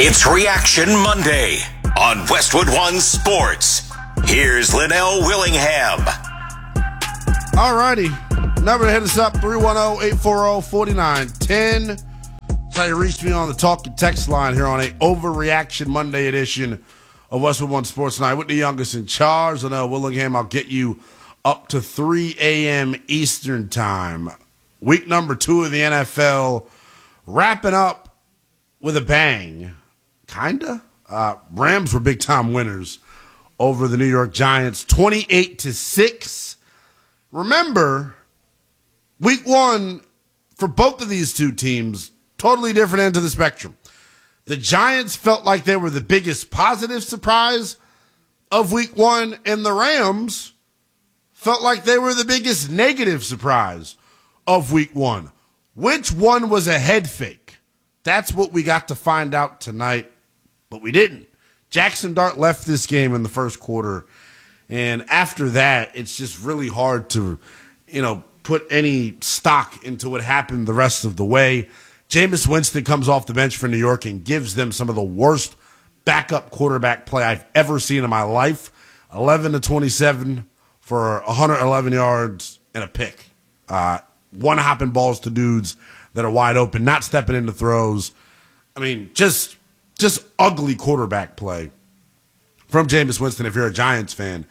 It's Reaction Monday on Westwood One Sports. Here's Linnell Willingham. All righty. Number to hit us up, 310-840-4910. That's how you reach me on the talk and text line here on a Overreaction Monday edition of Westwood One Sports Night with the youngest in charge, Linnell Willingham. I'll get you up to 3 a.m. Eastern time. Week number 2 of the NFL wrapping up with a bang. Kinda. Rams were big-time winners over the New York Giants, 28-6. Remember, week 1 for both of these two teams, totally different ends of the spectrum. The Giants felt like they were the biggest positive surprise of week 1, and the Rams felt like they were the biggest negative surprise of week 1. Which one was a head fake? That's what we got to find out tonight, but we didn't. Jackson Dart left this game in the first quarter, and after that, it's just really hard to, put any stock into what happened the rest of the way. Jameis Winston comes off the bench for New York and gives them some of the worst backup quarterback play I've ever seen in my life. 11-27 for 111 yards and a pick. One hopping balls to dudes that are wide open, not stepping into throws. I mean, just ugly quarterback play from Jameis Winston. If you're a Giants fan,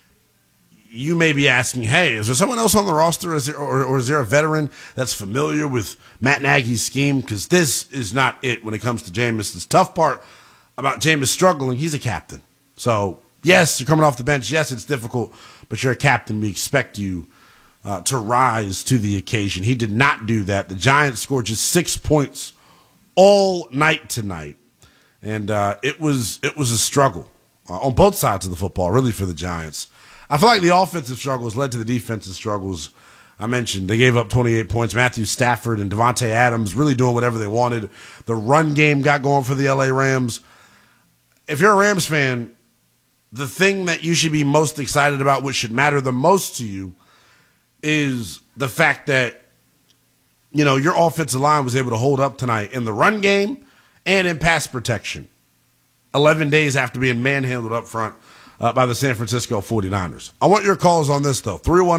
you may be asking, hey, is there someone else on the roster or is there a veteran that's familiar with Matt Nagy's scheme? Because this is not it when it comes to Jameis. The tough part about Jameis struggling, he's a captain. So, yes, you're coming off the bench. Yes, it's difficult, but you're a captain. We expect you to rise to the occasion. He did not do that. The Giants scored just 6 points all night tonight. And it was a struggle on both sides of the football, really, for the Giants. I feel like the offensive struggles led to the defensive struggles. I mentioned they gave up 28 points. Matthew Stafford and Devontae Adams really doing whatever they wanted. The run game got going for the LA Rams. If you're a Rams fan, the thing that you should be most excited about, which should matter the most to you, is the fact that, your offensive line was able to hold up tonight in the run game and in pass protection. 11 days after being manhandled up front by the San Francisco 49ers. I want your calls on this, though.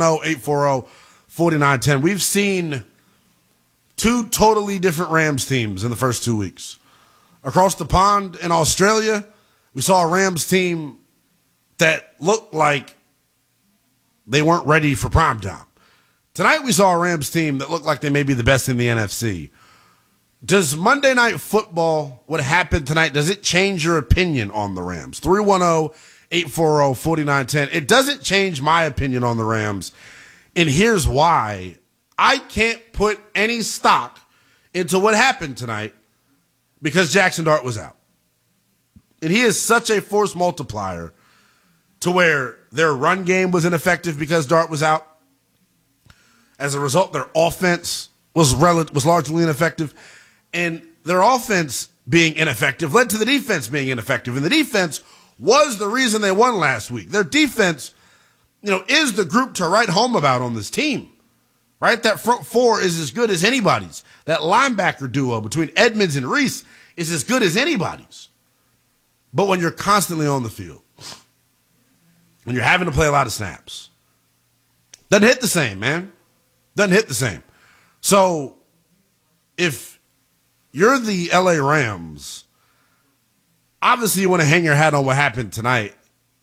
310-840-4910. We've seen two totally different Rams teams in the first 2 weeks. Across the pond in Australia, we saw a Rams team that looked like they weren't ready for prime time. Tonight we saw a Rams team that looked like they may be the best in the NFC. Does Monday Night Football, what happened tonight, does it change your opinion on the Rams? 310-840-4910. It doesn't change my opinion on the Rams, and here's why. I can't put any stock into what happened tonight because Jackson Dart was out. And he is such a force multiplier to where their run game was ineffective because Dart was out. As a result, their offense was largely ineffective. And their offense being ineffective led to the defense being ineffective. And the defense was the reason they won last week. Their defense, is the group to write home about on this team, right? That front four is as good as anybody's. That linebacker duo between Edmonds and Reese is as good as anybody's. But when you're constantly on the field, when you're having to play a lot of snaps, doesn't hit the same, man. Doesn't hit the same. So if you're the LA Rams, obviously you want to hang your hat on what happened tonight.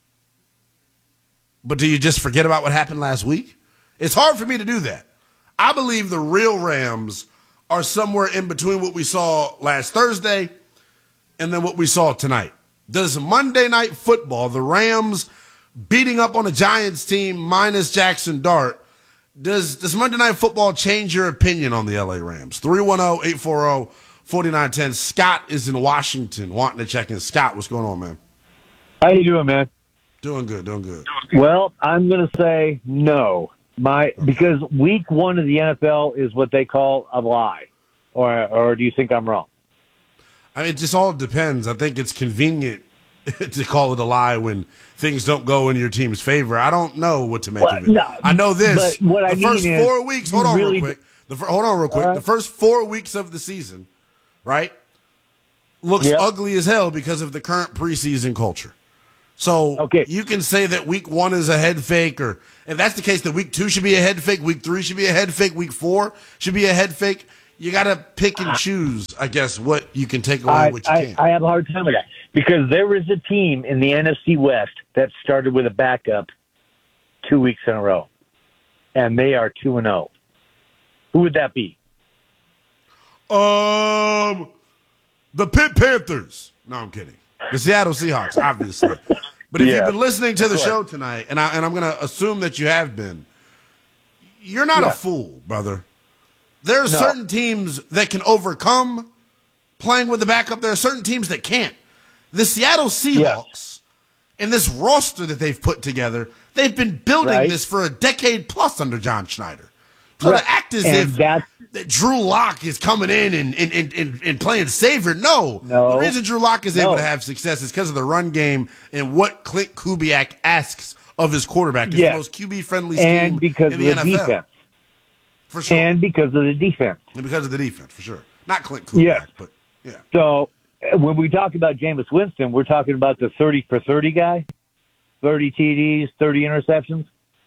But do you just forget about what happened last week? It's hard for me to do that. I believe the real Rams are somewhere in between what we saw last Thursday and then what we saw tonight. Does Monday Night Football, the Rams beating up on a Giants team minus Jackson Dart, does Monday Night Football change your opinion on the LA Rams? 310-840-4910. Scott is in Washington wanting to check in. Scott, what's going on, man? How you doing, man? Doing good. Well, I'm going to say no. Because week 1 of the NFL is what they call a lie. Or do you think I'm wrong? I mean, it just all depends. I think it's convenient to call it a lie when things don't go in your team's favor. I don't know what to make of it. No, I know this. But what the first 4 weeks, hold on real quick. Right. The first 4 weeks of the season, right? looks ugly as hell because of the current preseason culture. So you can say that week 1 is a head fake, or if that's the case, that week 2 should be a head fake, week 3 should be a head fake, week 4 should be a head fake. You got to pick and choose, I guess, what you can take away, what you can't. I have a hard time with that because there is a team in the NFC West that started with a backup 2 weeks in a row, and they are 2-0. Who would that be? The Pitt Panthers. No, I'm kidding. The Seattle Seahawks, obviously. But if you've been listening to the show tonight, and I'm going to assume that you have been, you're not a fool, brother. There are certain teams that can overcome playing with the backup. There are certain teams that can't. The Seattle Seahawks, and this roster that they've put together, they've been building this for a decade plus under John Schneider. So to act as if that Drew Lock is coming in and playing savior, no. The reason Drew Lock is able to have success is because of the run game and what Clint Kubiak asks of his quarterback. It's the most QB-friendly scheme and because in the of the NFL. defense. For sure. And because of the defense. And because of the defense, for sure. Not Clint Kubiak, but yeah. So when we talk about Jameis Winston, we're talking about the 30 for 30 guy, 30 TDs, 30 interceptions.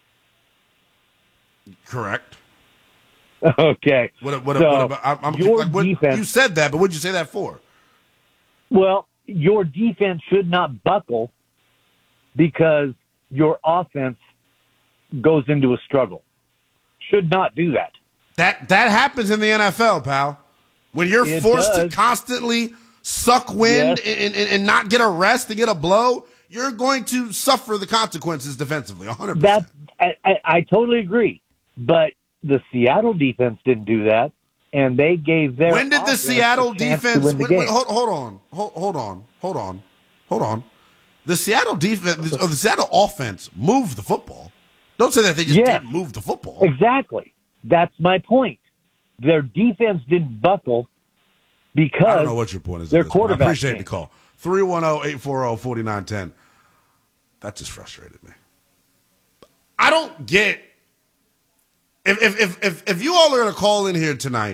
Correct. Okay. What about, defense, you said that, but what did you say that for? Well, your defense should not buckle because your offense goes into a struggle. Should not do that. That happens in the NFL, pal. When you're forced to constantly suck wind and not get a rest and get a blow, you're going to suffer the consequences defensively, 100%. I totally agree. But the Seattle defense didn't do that, and they gave their When did the Seattle defense hold on. The Seattle defense or the Seattle offense moved the football. Don't say that they just didn't move the football. Exactly. That's my point. Their defense didn't buckle because I don't know what your point is. Their quarterback. I appreciate the call. 310-840-4910. That just frustrated me. I don't get if you all are going to call in here tonight,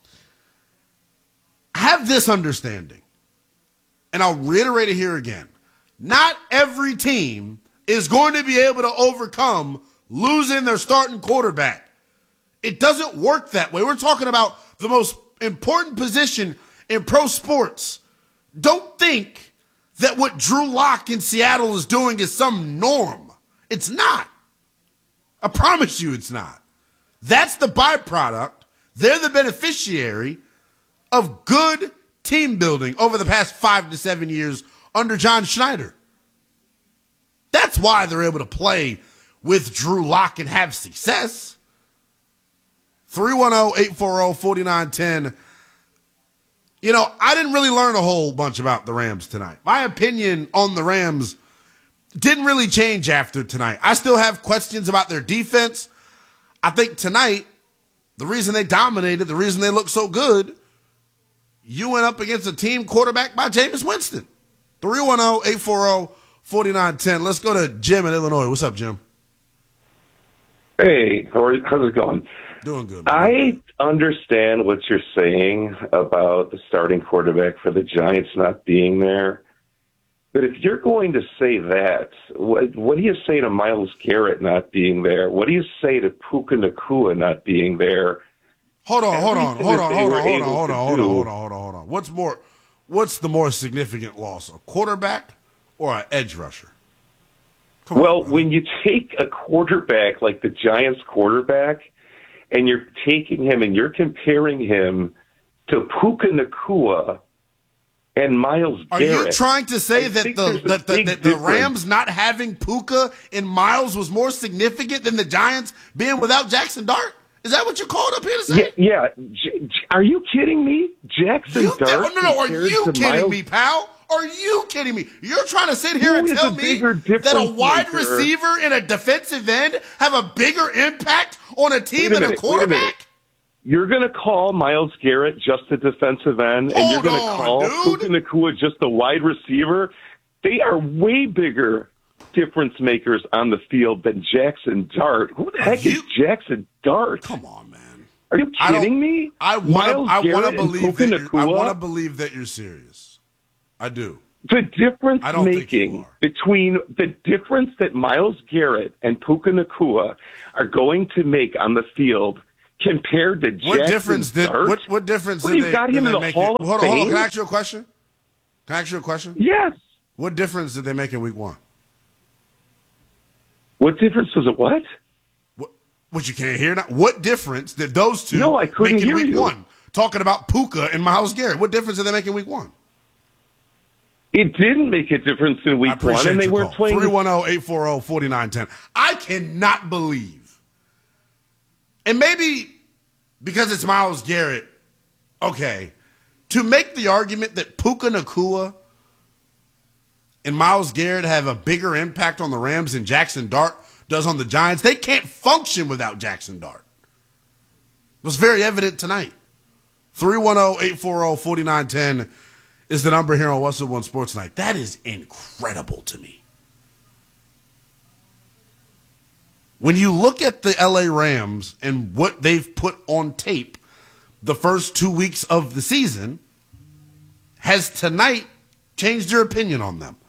have this understanding, and I'll reiterate it here again. Not every team is going to be able to overcome losing their starting quarterback. It doesn't work that way. We're talking about the most important position in pro sports. Don't think that what Drew Lock in Seattle is doing is some norm. It's not. I promise you it's not. That's the byproduct. They're the beneficiary of good team building over the past 5 to 7 years under John Schneider. That's why they're able to play with Drew Lock and have success. 310-840-4910. You know, I didn't really learn a whole bunch about the Rams tonight. My opinion on the Rams didn't really change after tonight. I still have questions about their defense. I think tonight, the reason they dominated, the reason they looked so good, you went up against a team quarterback by Jameis Winston. 310-840-4910. Let's go to Jim in Illinois. What's up, Jim? Hey, how's it going? Doing good, man. I understand what you're saying about the starting quarterback for the Giants not being there. But if you're going to say that, what do you say to Myles Garrett not being there? What do you say to Puka Nacua not being there? Hold on. What's the more significant loss, a quarterback or an edge rusher? When you take a quarterback like the Giants quarterback and you're taking him and you're comparing him to Puka Nacua and Myles Garrett. Are you trying to say that the Rams not having Puka and Myles was more significant than the Giants being without Jackson Dart? Is that what you called up here to say? Yeah. Are you kidding me? Jackson Dart? No. Are you kidding me, pal? Are you kidding me? You're trying to sit here and tell me that a wide receiver and a defensive end have a bigger impact on a team than a quarterback? You're going to call Myles Garrett just a defensive end, and you're going to call Puka Nacua just a wide receiver? They are way bigger difference makers on the field than Jackson Dart. Who the heck is Jackson Dart? Come on, man. Are you kidding me? I want to believe that you're serious. I do. The difference I don't think you making are. between the difference that Myles Garrett and Puka Nacua are going to make on the field compared to What Jackson difference did Dart? what difference What, did you've they, got did him they in the make? Hall of Hold on. Fame? Can I ask you a question? Can I ask you a question? Yes. What difference did they make in week one? What difference was it? What? What you can't hear now? What difference did those two No, I couldn't make in hear week you. one? Talking about Puka and Myles Garrett. What difference did they make in week one? It didn't make a difference in I week appreciate one, and they your weren't call. playing. 310-840-4910. I cannot believe, and maybe because it's Myles Garrett, okay, to make the argument that Puka Nacua and Myles Garrett have a bigger impact on the Rams than Jackson Dart does on the Giants. They can't function without Jackson Dart. It was very evident tonight. 310-840-4910 is the number here on What's Up One Sports Night. That is incredible to me. When you look at the LA Rams and what they've put on tape the first 2 weeks of the season, has tonight changed your opinion on them?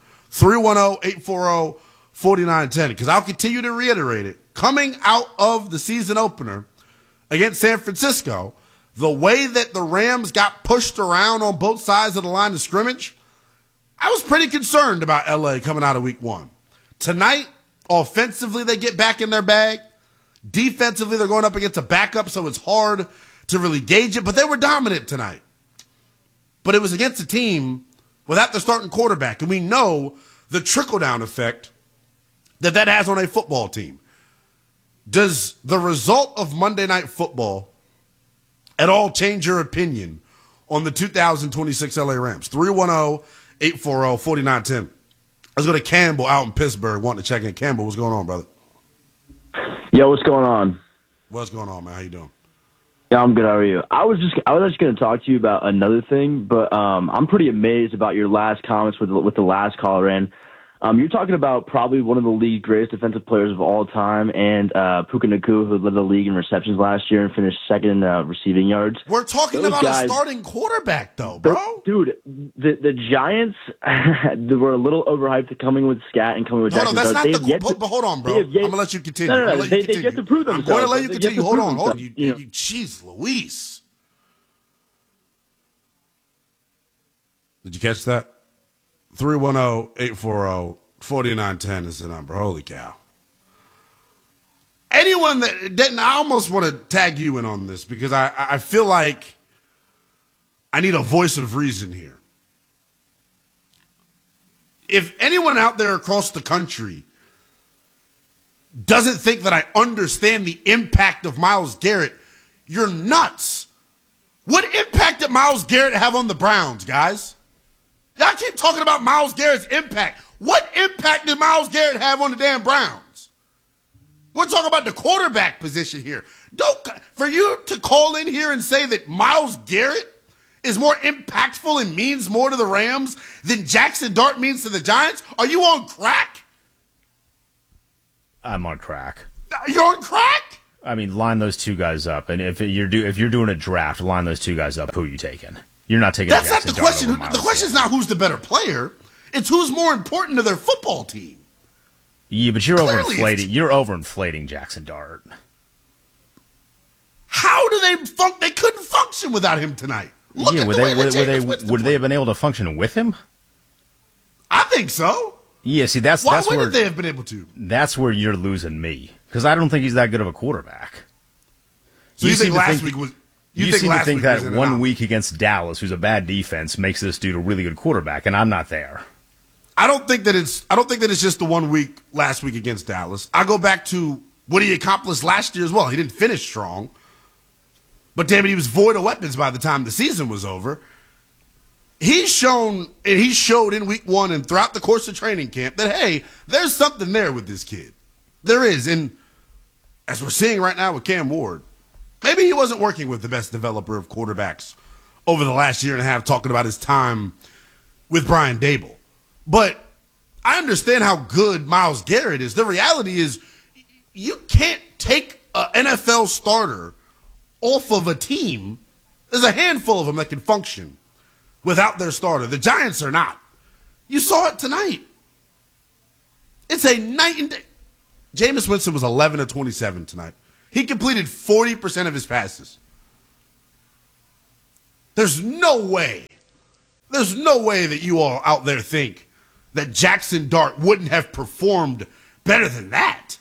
310-840-4910, because I'll continue to reiterate it. Coming out of the season opener against San Francisco, the way that the Rams got pushed around on both sides of the line of scrimmage, I was pretty concerned about LA coming out of week one. Tonight, offensively, they get back in their bag. Defensively, they're going up against a backup, so it's hard to really gauge it, but they were dominant tonight. But it was against a team without the starting quarterback, and we know the trickle-down effect that has on a football team. Does the result of Monday Night Football at all change your opinion on the 2026 LA Rams? 310-840-4910. Let's go to Campbell out in Pittsburgh wanting to check in. Campbell, what's going on, brother? Yo, what's going on? What's going on, man? How you doing? Yeah, I'm good. How are you? I was actually going to talk to you about another thing, but I'm pretty amazed about your last comments with the last caller in. You're talking about probably one of the league's greatest defensive players of all time, and Puka Nacua, who led the league in receptions last year and finished second in receiving yards. We're talking about a starting quarterback, though, bro. Dude, the Giants they were a little overhyped coming with Scat and coming with Jackson. No, that's not the but hold on, bro. I'm going to let you continue. No, they get to prove themselves. I'm going to let you continue. Hold on. You know. Jeez Louise. Did you catch that? 310-840-4910 is the number. Holy cow. Anyone that didn't, I almost want to tag you in on this because I feel like I need a voice of reason here. If anyone out there across the country doesn't think that I understand the impact of Myles Garrett, you're nuts. What impact did Myles Garrett have on the Browns, guys? Y'all keep talking about Myles Garrett's impact. What impact did Myles Garrett have on the damn Browns? We're talking about the quarterback position here. For you to call in here and say that Myles Garrett is more impactful and means more to the Rams than Jackson Dart means to the Giants, are you on crack? I'm on crack. You're on crack? I mean, line those two guys up, and if you're doing a draft, line those two guys up. Who are you taking? You're not taking. That's not Jackson the Dart question. over Myles The question is not who's the better player. It's who's more important to their football team. Yeah, but you're Clearly overinflating. You're overinflating Jackson Dart. How do they They couldn't function without him tonight. Look Yeah, at would the way they Jameis Winston would they have played. been able to function with him? I think so. Yeah, see that's Why that's wouldn't where they have been able to? that's where you're losing me because I don't think he's that good of a quarterback. So you think seem to last week was? You seem to last think week that was in and one out. week against Dallas, who's a bad defense, makes this dude a really good quarterback, and I'm not there. I don't think that it's just the 1 week last week against Dallas. I go back to what he accomplished last year as well. He didn't finish strong, but damn it, he was void of weapons by the time the season was over. He showed in week one and throughout the course of training camp that, hey, there's something there with this kid. There is. And as we're seeing right now with Cam Ward, maybe he wasn't working with the best developer of quarterbacks over the last year and a half, talking about his time with Brian Dable. But I understand how good Myles Garrett is. The reality is you can't take an NFL starter off of a team. There's a handful of them that can function without their starter. The Giants are not. You saw it tonight. It's a night and day. Jameis Winston was 11 of 27 tonight. He completed 40% of his passes. There's no way that you all out there think that Jackson Dart wouldn't have performed better than that.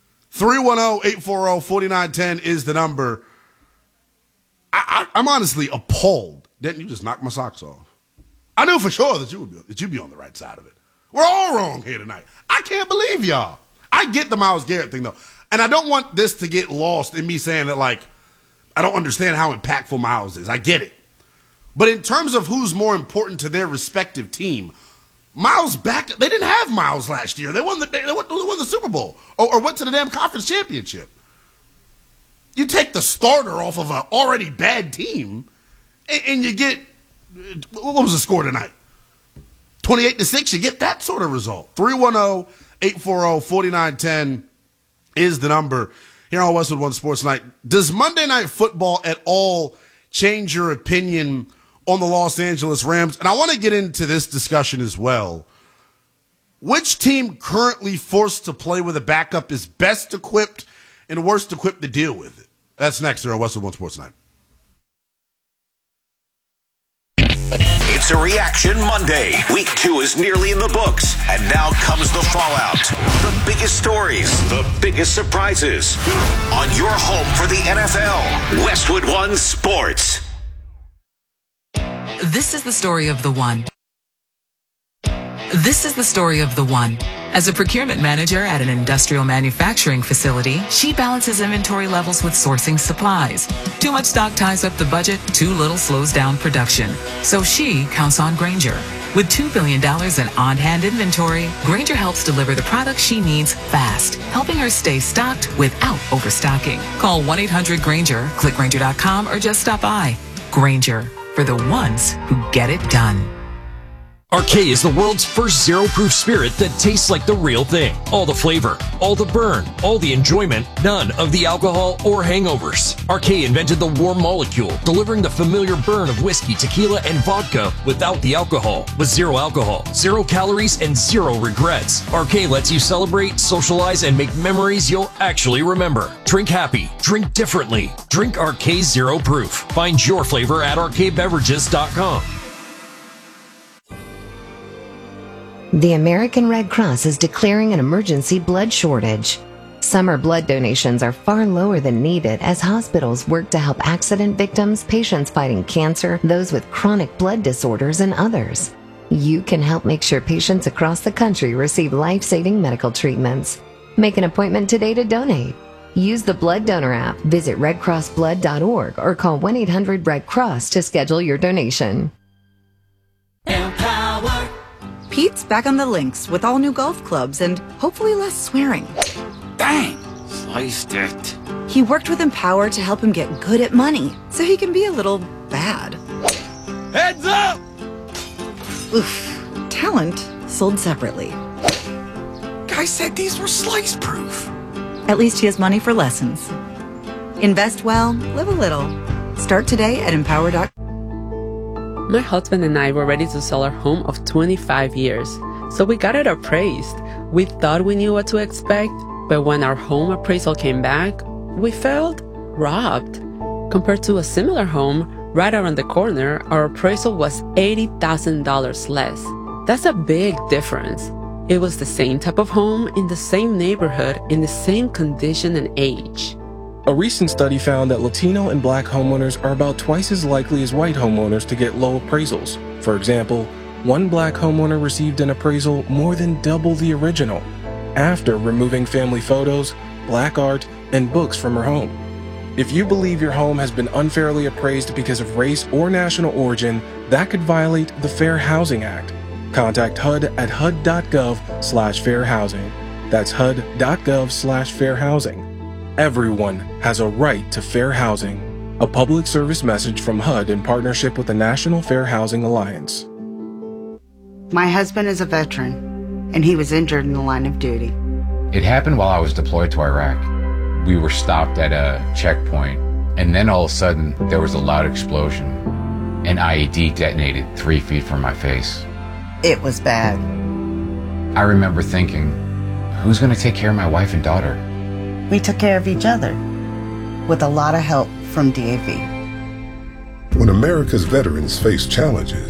310-840-4910 is the number. I'm honestly appalled. Didn't you just knock my socks off? I knew for sure that you'd be on the right side of it. We're all wrong here tonight. I can't believe y'all. I get the Myles Garrett thing, though. And I don't want this to get lost in me saying that, like, I don't understand how impactful Myles is. I get it. But in terms of who's more important to their respective team, Myles they didn't have Myles last year. They won the Super Bowl or went to the damn conference championship. You take the starter off of an already bad team and you get, what was the score tonight? 28-6, you get that sort of result. 310-840-4910 is the number here on Westwood One Sports Night. Does Monday Night Football at all change your opinion on the Los Angeles Rams? And I want to get into this discussion as well. Which team currently forced to play with a backup is best equipped and worst equipped to deal with it? That's next here on Westwood One Sports Night. It's a Reaction Monday. Week 2 is nearly in the books, and now comes the fallout. The biggest stories, the biggest surprises. On your home for the NFL, Westwood One Sports. This is the story of the one. This is the story of the one. As a procurement manager at an industrial manufacturing facility, she balances inventory levels with sourcing supplies. Too much stock ties up the budget, too little slows down production. So she counts on Grainger. With $2 billion in on-hand inventory, Grainger helps deliver the products she needs fast, helping her stay stocked without overstocking. Call 1-800-GRAINGER, click Grainger.com, or just stop by. Grainger, for the ones who get it done. Arcade is the world's first zero-proof spirit that tastes like the real thing. All the flavor, all the burn, all the enjoyment, none of the alcohol or hangovers. Arcade invented the warm molecule, delivering the familiar burn of whiskey, tequila, and vodka without the alcohol. With zero alcohol, 0 calories, and 0 regrets. Arcade lets you celebrate, socialize, and make memories you'll actually remember. Drink happy, drink differently. Drink Arcade Zero Proof. Find your flavor at arcadebeverages.com. The American Red Cross is declaring an emergency blood shortage. Summer blood donations are far lower than needed as hospitals work to help accident victims, patients fighting cancer, those with chronic blood disorders, and others. You can help make sure patients across the country receive life-saving medical treatments. Make an appointment today to donate. Use the Blood Donor app, visit redcrossblood.org, or call 1-800-RED-CROSS to schedule your donation. Pete's back on the links with all new golf clubs and hopefully less swearing. Dang, sliced it. He worked with Empower to help him get good at money so he can be a little bad. Heads up! Oof. Talent sold separately. Guy said these were slice proof. At least he has money for lessons. Invest well, live a little. Start today at empower.com. My husband and I were ready to sell our home of 25 years, so we got it appraised. We thought we knew what to expect, but when our home appraisal came back, we felt robbed. Compared to a similar home right around the corner, our appraisal was $80,000 less. That's a big difference. It was the same type of home in the same neighborhood in the same condition and age. A recent study found that Latino and Black homeowners are about twice as likely as white homeowners to get low appraisals. For example, one Black homeowner received an appraisal more than double the original after removing family photos, Black art, and books from her home. If you believe your home has been unfairly appraised because of race or national origin, that could violate the Fair Housing Act. Contact HUD at hud.gov/fairhousing. That's hud.gov/fairhousing. Everyone has a right to fair housing. A public service message from HUD in partnership with the National Fair Housing Alliance. My husband is a veteran, and he was injured in the line of duty. It happened while I was deployed to Iraq. We were stopped at a checkpoint, and then all of a sudden, there was a loud explosion. An IED detonated 3 feet from my face. It was bad. I remember thinking, who's going to take care of my wife and daughter? We took care of each other with a lot of help from DAV. When America's veterans face challenges,